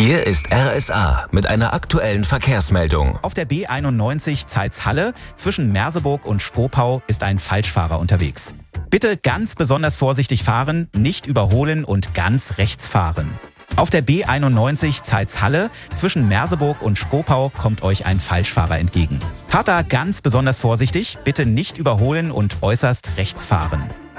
Hier ist RSA mit einer aktuellen Verkehrsmeldung. Auf der B91 Zeitz-Halle zwischen Merseburg und Schkopau ist ein Falschfahrer unterwegs. Bitte ganz besonders vorsichtig fahren, nicht überholen und ganz rechts fahren. Auf der B91 Zeitz-Halle zwischen Merseburg und Schkopau kommt euch ein Falschfahrer entgegen. Fahrt da ganz besonders vorsichtig, bitte nicht überholen und äußerst rechts fahren.